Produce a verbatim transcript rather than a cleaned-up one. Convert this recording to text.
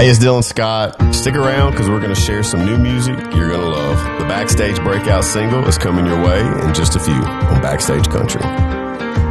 Hey, it's Dylan Scott. Stick around because we're going to share some new music you're going to love. The Backstage Breakout single is coming your way in just a few on Backstage Country.